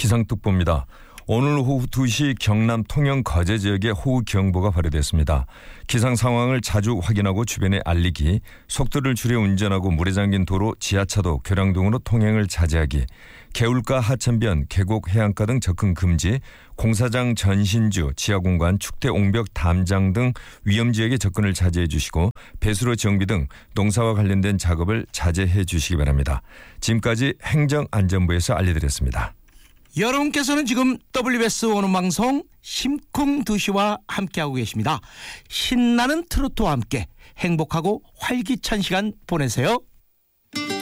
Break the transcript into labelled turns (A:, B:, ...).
A: 기상특보입니다. 오늘 오후 2시 경남 통영 거제 지역에 호우경보가 발효됐습니다. 기상 상황을 자주 확인하고 주변에 알리기, 속도를 줄여 운전하고 물에 잠긴 도로, 지하차도, 교량동으로 통행을 자제하기, 개울가, 하천변, 계곡, 해안가 등 접근 금지, 공사장, 전신주, 지하공간, 축대, 옹벽, 담장 등 위험지역에 접근을 자제해 주시고 배수로 정비 등 농사와 관련된 작업을 자제해 주시기 바랍니다. 지금까지 행정안전부에서 알려드렸습니다.
B: 여러분께서는 지금 WBS 오는방송 심쿵2시와 함께하고 계십니다. 신나는 트로트와 함께 행복하고 활기찬 시간 보내세요.